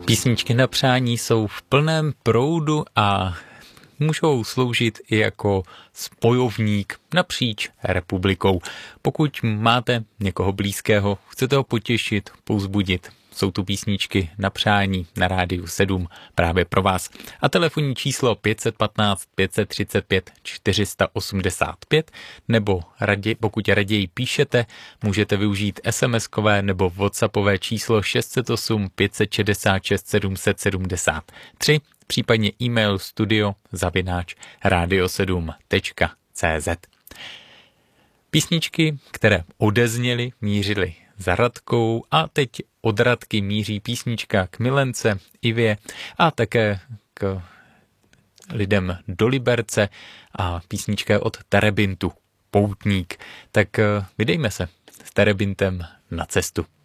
Písničky na přání jsou v plném proudu a můžou sloužit i jako spojovník napříč republikou. Pokud máte někoho blízkého, chcete ho potěšit, povzbudit, jsou tu písničky na přání na Rádiu 7 právě pro vás. A telefonní číslo 515 535 485, nebo pokud raději píšete, můžete využít SMS-kové nebo WhatsAppové číslo 608 566 773, případně e-mail studio@radio7.cz. Písničky, které odezněly, mířily za Radkou a teď od Radky míří písnička k milence Ivě a také k lidem do Liberce a písnička od Terebintu Poutník. Tak vydejme se s Terebintem na cestu.